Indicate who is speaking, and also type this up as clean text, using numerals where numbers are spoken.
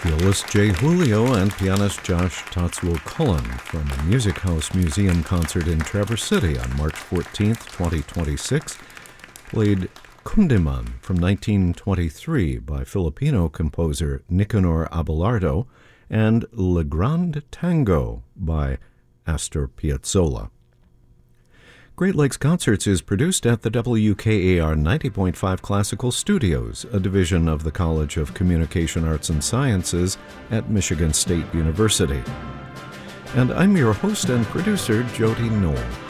Speaker 1: Violist Jay Julio and pianist Josh Tatsuo Cullen from the Music House Museum concert in Traverse City on March 14, 2026, played Kundiman from 1923 by Filipino composer Nicanor Abelardo and Le Grand Tango by Astor Piazzolla. Great Lakes Concerts is produced at the WKAR 90.5 Classical Studios, a division of the College of Communication Arts and Sciences at Michigan State University. And I'm your host and producer, Jody Knoll.